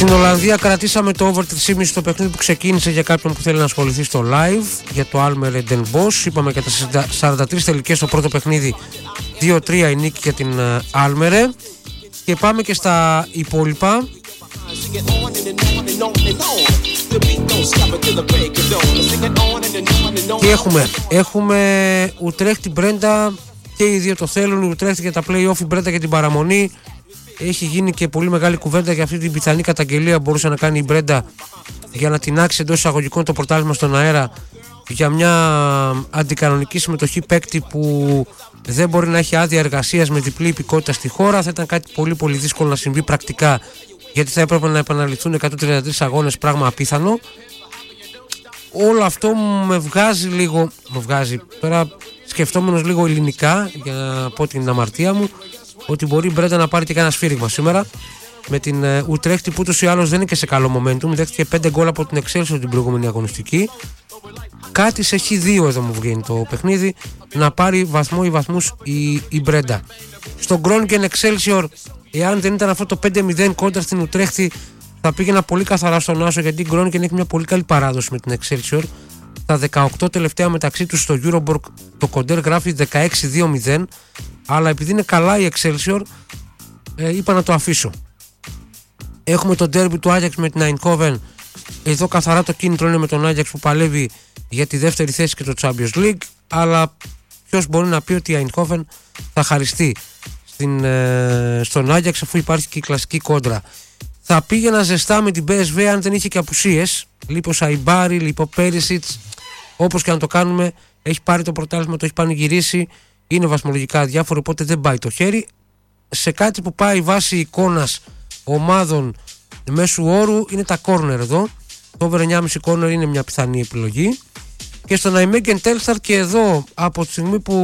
Στην Ολλανδία κρατήσαμε το over 3,5 στο παιχνίδι που ξεκίνησε για κάποιον που θέλει να ασχοληθεί στο live για το Almere Den Bosch. Είπαμε για τα 43 τελικές στο πρώτο παιχνίδι, 2-3 η νίκη για την Almere. Και πάμε και στα υπόλοιπα. Τι έχουμε Ουτρέχτη Μπρέντα, και οι δύο το θέλουν. Η Ουτρέχτη για τα play-off, η Μπρέντα για την παραμονή. Έχει γίνει και πολύ μεγάλη κουβέντα για αυτή την πιθανή καταγγελία που μπορούσε να κάνει η Μπρέντα για να τεινάξει εντός εισαγωγικών το πρωτάθλημα στον αέρα για μια αντικανονική συμμετοχή παίκτη που δεν μπορεί να έχει άδεια εργασίας με διπλή υπηκότητα στη χώρα. Θα ήταν κάτι πολύ πολύ δύσκολο να συμβεί πρακτικά, γιατί θα έπρεπε να επαναληφθούν 133 αγώνες, πράγμα απίθανο. Όλο αυτό με βγάζει λίγο, τώρα σκεφτόμενος λίγο ελληνικά για να πω την αμαρτία μου, ότι μπορεί η Μπρέντα να πάρει και κανένα σφύριγμα σήμερα με την Ουτρέχτη που ούτως ή άλλως δεν είναι και σε καλό momentum. Δέχτηκε 5 γκολ από την Excelsior την προηγούμενη αγωνιστική. Κάτι σε Χ2 εδώ μου βγαίνει το παιχνίδι, να πάρει βαθμό ή βαθμούς η Μπρέντα. Στο Groningen Excelsior, εάν δεν ήταν αυτό το 5-0 κόντρα στην Ουτρέχτη, θα πήγαινα πολύ καθαρά στον άσο, γιατί η Groningen έχει μια πολύ καλή παράδοση με την Excelsior. Τα 18 τελευταία μεταξύ τους στο Euroborg το κοντέρ γράφει 16-2-0, αλλά επειδή είναι καλά η Excelsior, είπα να το αφήσω. Έχουμε το derby του Ajax με την Eindhoven. Εδώ καθαρά το κίνητρο είναι με τον Ajax που παλεύει για τη δεύτερη θέση και το Champions League, αλλά ποιος μπορεί να πει ότι η Eindhoven θα χαριστεί στον Ajax, αφού υπάρχει και η κλασική κόντρα. Θα πήγαινα ζεστά με την PSV αν δεν είχε και απουσίες. Λείπω Σαϊμπάρι, λείπω Πέρισιτς. Όπως και αν το κάνουμε, έχει πάρει το πρωτάθλημα, το έχει πανηγυρίσει. Είναι βαθμολογικά αδιάφορο, οπότε δεν πάει το χέρι. Σε κάτι που πάει βάσει εικόνας ομάδων μέσου όρου είναι τα corner εδώ. Το over 9,5 corner είναι μια πιθανή επιλογή. Και στο Nijmegen Telstar, και εδώ από τη στιγμή που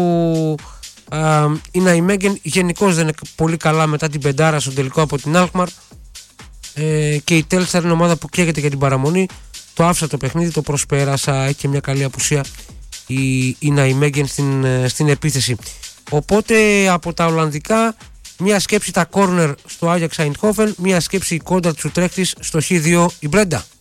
η Nijmegen γενικώς δεν είναι πολύ καλά μετά την πεντάρα στο τελικό από την Alkmaar, και η Telstar είναι ομάδα που καίγεται για την παραμονή, το άφησα το παιχνίδι, το προσπέρασα. Έχει και μια καλή απουσία η Nijmegen στην επίθεση. Οπότε από τα Ολλανδικά, μια σκέψη τα corner στο Ajax Eindhoven, μια σκέψη η κόντρα της Ουτρέχτης στο Χ2 η Μπρέντα.